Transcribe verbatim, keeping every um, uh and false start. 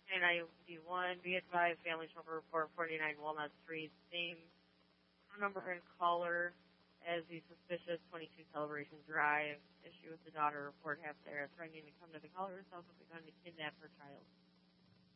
And I D one, be advised, family member report forty-nine Walnut Street, same number and caller as the suspicious twenty-two Celebration Drive issue with the daughter report half there, threatening to come to the caller herself if we going to kidnap her child.